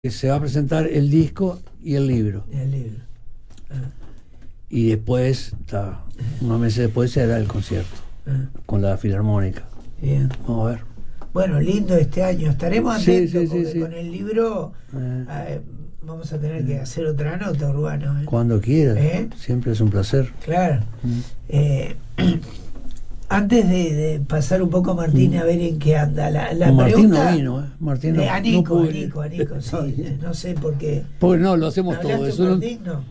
que se va a presentar el disco y el libro. El libro. Y después, unos meses después, se hará el concierto con la Filarmónica. Bien. Vamos a ver. Bueno, lindo este año. Estaremos atentos porque sí. con el libro vamos a tener que hacer otra nota, Urbano. Cuando quieras. Siempre es un placer. Claro. Antes de pasar un poco a Martín a ver en qué anda, la Martín pregunta... no vino, Martín no, a Nico, no sí. No sé por qué. Porque no, lo hacemos todo. Eso Martín? No.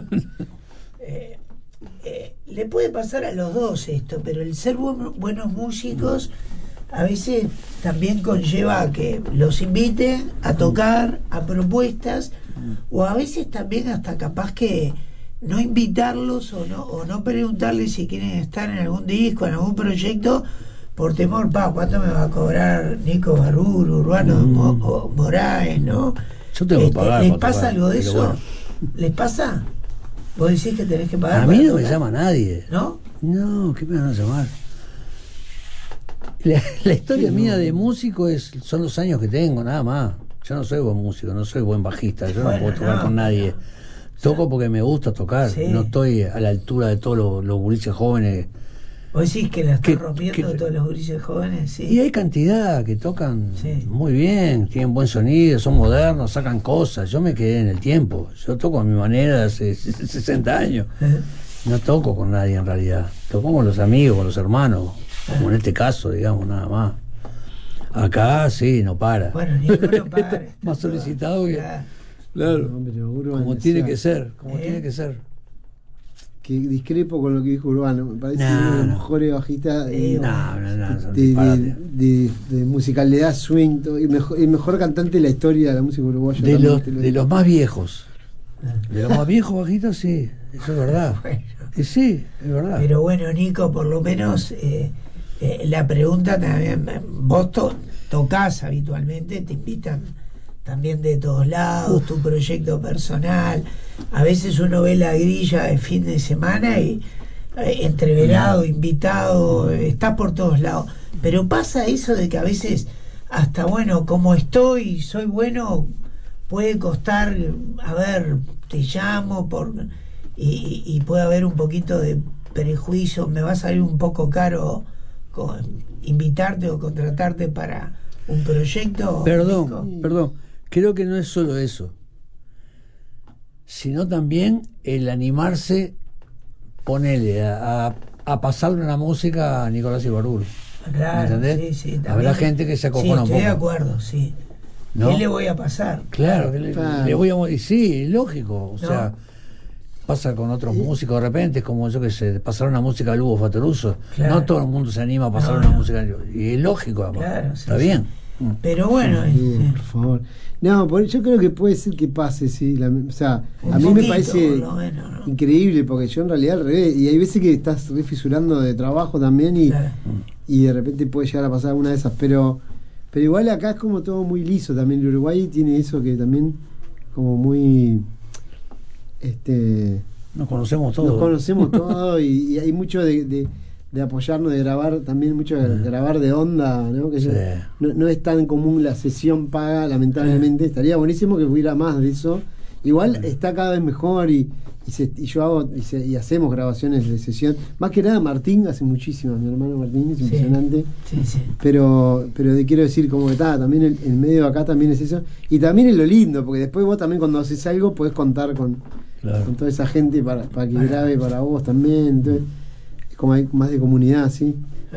Le puede pasar a los dos esto, pero el ser buenos músicos a veces también conlleva a que los inviten a tocar, a propuestas, o a veces también hasta capaz que no invitarlos o no preguntarles si quieren estar en algún disco, en algún proyecto, por temor, ¿cuánto me va a cobrar Nico Barburo, Urbano o Moraes, no? Yo tengo que pagar. ¿Les pasa tocar, algo de eso? Bueno. ¿Les pasa? ¿Vos decís que tenés que pagar? A mí no me llama nadie. ¿No? No, ¿qué me van a llamar? La historia mía de músico son los años que tengo, nada más. Yo no soy buen músico, no soy buen bajista, yo no puedo tocar con nadie. Toco porque me gusta tocar, no estoy a la altura de todos los gurises jóvenes. ¿Vos decís que la están rompiendo todos los gurises jóvenes? Sí. Y hay cantidad que tocan muy bien, tienen buen sonido, son modernos, sacan cosas. Yo me quedé en el tiempo, yo toco a mi manera hace 60 años. No toco con nadie en realidad, toco con los amigos, con los hermanos, como en este caso, digamos, nada más. Acá sí, no para. Bueno, ninguno para. Más solicitado que... Claro, como tiene que ser, tiene que ser. Que discrepo con lo que dijo Urbano, me parece uno de los mejores bajistas de musicalidad, swing, el mejor cantante de la historia de la música uruguaya. De los más viejos. De los más viejos bajistas, sí, eso es verdad. Bueno. Sí, es verdad. Pero bueno, Nico, por lo menos la pregunta también, vos tocás habitualmente, te invitan también de todos lados, tu proyecto personal. A veces uno ve la grilla de fin de semana y entreverado, invitado, estás por todos lados. Pero pasa eso de que a veces, hasta bueno, como soy bueno, puede costar, a ver, te llamo y puede haber un poquito de prejuicio, me va a salir un poco caro invitarte o contratarte para un proyecto. Perdón. Creo que no es solo eso, sino también el animarse, ponele a pasarle una música a Nicolás Ibarburu. Claro, ¿entendés? Sí, habrá gente que se acojona un poco. Estoy de acuerdo, sí. ¿No? ¿Qué le voy a pasar? Claro, le voy a... Y sí, lógico, o sea, pasa con otros músicos de repente, es como yo que sé, pasar una música a Lugo Fatoruso. Claro. No todo el mundo se anima a pasar una música, y es lógico, además. Claro, está bien. Pero bueno, por favor. No, yo creo que puede ser que pase, sí. O sea, a mí me parece increíble, porque yo en realidad al revés, y hay veces que estás refisurando de trabajo también y de repente puede llegar a pasar una de esas, pero igual acá es como todo muy liso también. El Uruguay tiene eso que también como muy nos conocemos todos y hay mucho de apoyarnos, de grabar también, mucho de grabar de onda, ¿no? Que no es tan común la sesión paga, lamentablemente. Estaría buenísimo que hubiera más de eso. Igual está cada vez mejor y yo hago y hacemos grabaciones de sesión. Más que nada Martín hace muchísimas, mi hermano Martín es impresionante. Sí. Pero quiero decir como que también el medio acá también es eso. Y también es lo lindo, porque después vos también cuando haces algo podés contar con toda esa gente para que grabe para vos también. Entonces, como hay más de comunidad, ¿sí?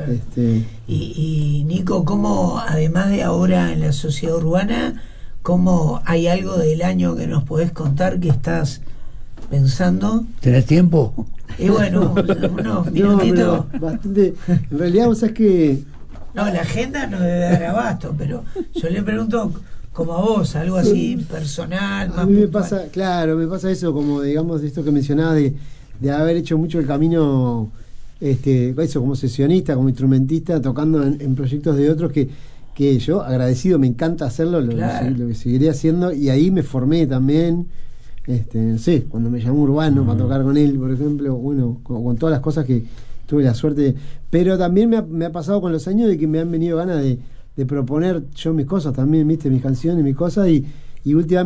Y Nico, ¿cómo, además de ahora en la sociedad urbana, cómo hay algo del año que nos podés contar que estás pensando? ¿Tenés tiempo? Y bueno, unos minutitos. Bastante. En realidad, vos sabés que... No, la agenda no debe dar abasto, pero yo le pregunto como a vos, algo así personal, más a mí me pasa eso, como digamos, esto que mencionabas de haber hecho mucho el camino... eso como sesionista, como instrumentista, tocando en proyectos de otros que yo agradecido, me encanta hacerlo, lo que seguiré haciendo, y ahí me formé también, no sé, cuando me llamó Urbano para tocar con él, por ejemplo, bueno, con todas las cosas que tuve la suerte pero también me ha pasado con los años de que me han venido ganas de proponer yo mis cosas también, viste, mis canciones, mis cosas, y últimamente